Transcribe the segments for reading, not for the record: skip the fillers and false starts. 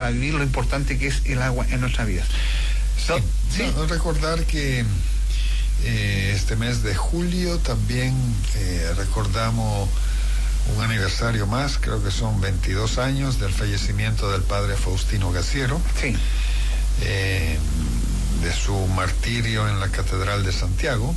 vivir lo importante que es el agua en nuestras vidas. Sí. No, recordar que este mes de julio también recordamos un aniversario más, creo que son 22 años del fallecimiento del padre Faustino Gaciero, sí, de su martirio en la Catedral de Santiago.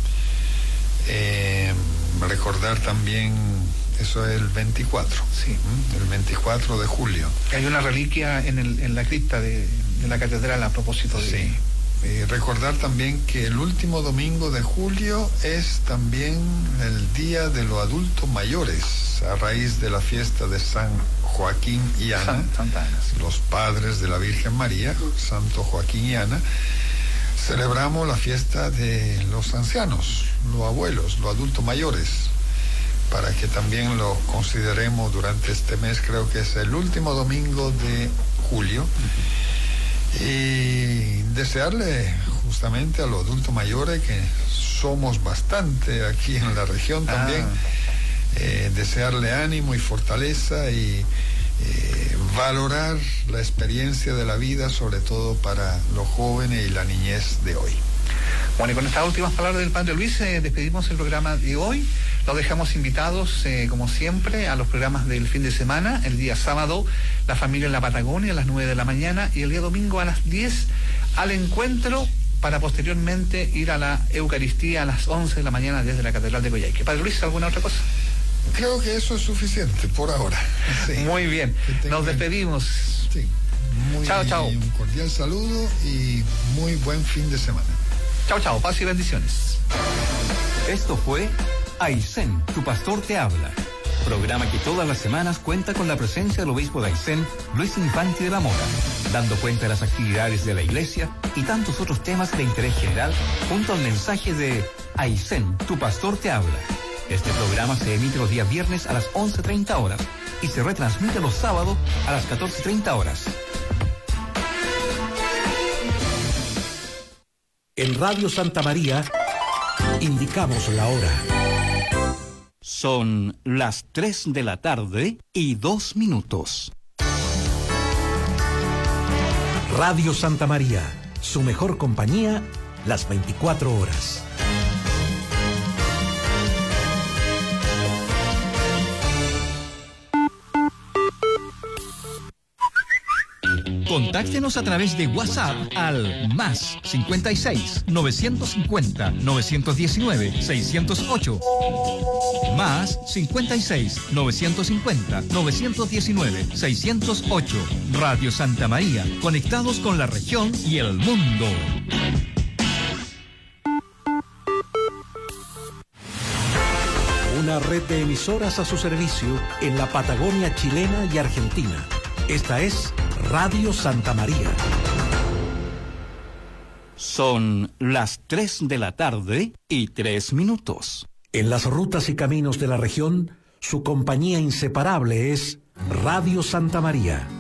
Recordar también, eso es el 24, sí, el 24 de julio. Hay una reliquia en la cripta de la catedral a propósito de... Sí. Y recordar también que el último domingo de julio es también el Día de los Adultos Mayores, a raíz de la fiesta de San Joaquín y Ana, Santa Ana, sí. Los padres de la Virgen María, Santo Joaquín y Ana. Celebramos la fiesta de los ancianos, los abuelos, los adultos mayores, para que también lo consideremos durante este mes. Creo que es el último domingo de julio. Y desearle justamente a los adultos mayores, que somos bastante aquí en la región también, desearle ánimo y fortaleza y valorar la experiencia de la vida, sobre todo para los jóvenes y la niñez de hoy. Bueno, y con estas últimas palabras del Padre Luis despedimos el programa de hoy. Los dejamos invitados, como siempre, a los programas del fin de semana. El día sábado, La Familia en la Patagonia, a las 9 de la mañana, y el día domingo a las 10, al encuentro, para posteriormente ir a la Eucaristía a las 11 de la mañana desde la Catedral de Coyhaique. Padre Luis, ¿alguna otra cosa? Creo que eso es suficiente por ahora. Sí. Muy bien, nos despedimos. Sí. Chao. Un cordial saludo y muy buen fin de semana. Chao, paz y bendiciones. Esto fue Aysén, tu pastor te habla. Programa que todas las semanas cuenta con la presencia del obispo de Aysén, Luis Infante de la Mora, dando cuenta de las actividades de la iglesia y tantos otros temas de interés general, junto al mensaje de Aysén, tu pastor te habla. Este programa se emite los días viernes a las 11:30 horas y se retransmite los sábados a las 14:30 horas. En Radio Santa María indicamos la hora. Son las 3 de la tarde y 2 minutos. Radio Santa María, su mejor compañía, las 24 horas. Contáctenos a través de WhatsApp al más 56 950 919 608. Más 56 950 919 608. Radio Santa María, conectados con la región y el mundo. Una red de emisoras a su servicio en la Patagonia chilena y argentina. Esta es Radio Santa María. Son las 3 de la tarde y 3 minutos. En las rutas y caminos de la región, su compañía inseparable es Radio Santa María.